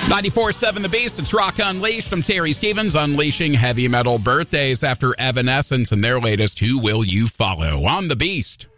94.7 The Beast, it's Rock Unleashed. I'm Terry Stevens, unleashing heavy metal birthdays after Evanescence and their latest Who Will You Follow on The Beast.